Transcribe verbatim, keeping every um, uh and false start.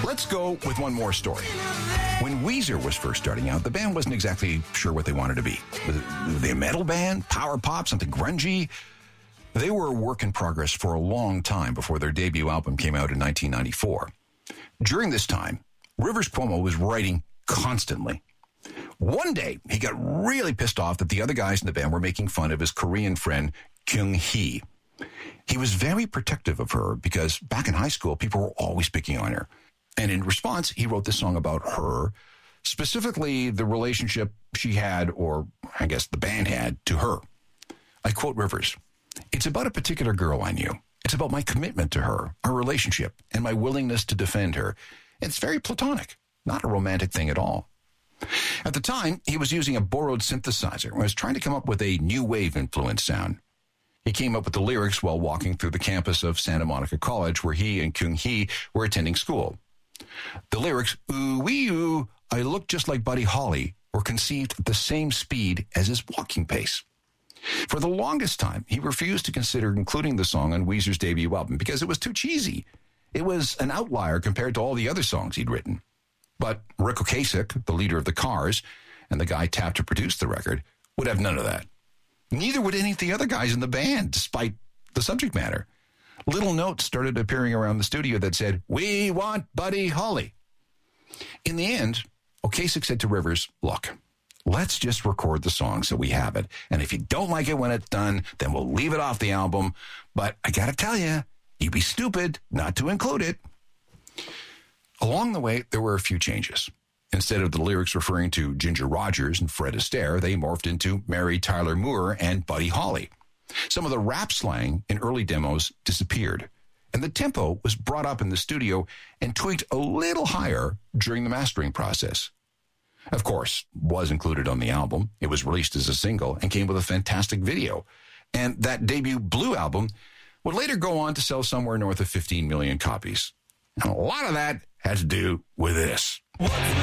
Let's go with one more story. When Weezer was first starting out, the band wasn't exactly sure what they wanted to be. Were they a metal band, power pop, something grungy? They were a work in progress for a long time before their debut album came out in nineteen ninety-four. During this time, Rivers Cuomo was writing constantly. One day, he got really pissed off that the other guys in the band were making fun of his Korean friend, Kyung Hee. He was very protective of her because back in high school, people were always picking on her. And in response, he wrote this song about her, specifically the relationship she had, or I guess the band had, to her. I quote Rivers, "It's about a particular girl I knew. It's about my commitment to her, our relationship, and my willingness to defend her. It's very platonic, not a romantic thing at all." At the time, he was using a borrowed synthesizer and was trying to come up with a new wave influence sound. He came up with the lyrics while walking through the campus of Santa Monica College, where he and Kyung Hee were attending school. The lyrics, "Ooh wee oo, I look just like Buddy Holly," were conceived at the same speed as his walking pace. For the longest time, he refused to consider including the song on Weezer's debut album because it was too cheesy. It was an outlier compared to all the other songs he'd written. But Rick Ocasek, the leader of the Cars, and the guy tapped to produce the record, would have none of that. Neither would any of the other guys in the band, despite the subject matter. Little notes started appearing around the studio that said, "We want Buddy Holly." In the end, Ocasek said to Rivers, "Look, let's just record the song so we have it. And if you don't like it when it's done, then we'll leave it off the album. But I got to tell you, you'd be stupid not to include it." Along the way, there were a few changes. Instead of the lyrics referring to Ginger Rogers and Fred Astaire, they morphed into Mary Tyler Moore and Buddy Holly. Some of the rap slang in early demos disappeared, and the tempo was brought up in the studio and tweaked a little higher during the mastering process. Of course, was included on the album. It was released as a single and came with a fantastic video. And that debut Blue album would later go on to sell somewhere north of fifteen million copies. And a lot of that had to do with this.